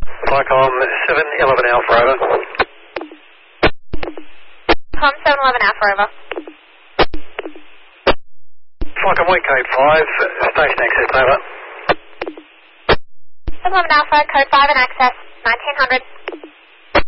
Flycom 711 Alpha, over. Com 711 Alpha, over. Flycom Wing Code 5, station access, over. 711 Alpha, code 5 and access, 1900.